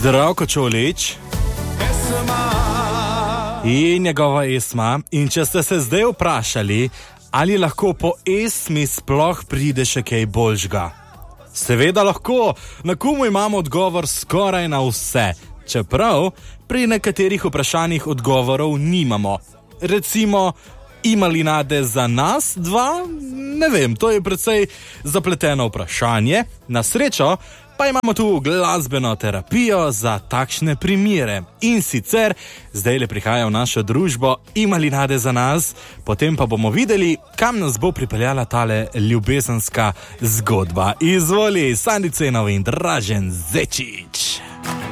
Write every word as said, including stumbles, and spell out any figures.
Zdravko Čolić in njegova Esma. In če ste se zdaj vprašali, ali lahko po Esmi sploh pride še kaj boljšega? Seveda lahko, na komu imamo odgovor skoraj na vse, čeprav pri nekaterih vprašanjih odgovorov nimamo. Recimo, ima li nade za nas dva? Ne vem, to je precej zapleteno vprašanje. Na srečo pa imamo tu glasbeno terapijo za takšne primere. In sicer, zdaj le prihaja v našo družbo Ima li nade za nas, potem pa bomo videli, kam nas bo pripeljala tale ljubezenska zgodba. Izvoli, Sandi Cenov in Dražen Zečić.